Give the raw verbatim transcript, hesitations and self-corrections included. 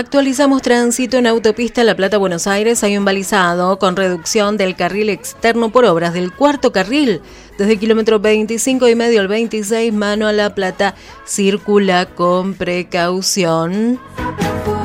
Actualizamos tránsito en autopista La Plata-Buenos Aires. Hay un balizado con reducción del carril externo por obras del cuarto carril. Desde el kilómetro veinticinco y medio al veintiséis, mano a La Plata, circula con precaución.